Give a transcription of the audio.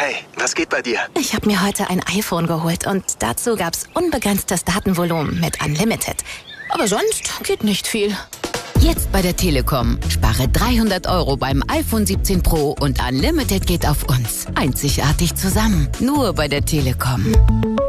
Hey, was geht bei dir? Ich habe mir heute ein iPhone geholt und dazu gab's unbegrenztes Datenvolumen mit Unlimited. Aber sonst geht nicht viel. Jetzt bei der Telekom. Spare 300 € beim iPhone 17 Pro und Unlimited geht auf uns. Einzigartig zusammen. Nur bei der Telekom.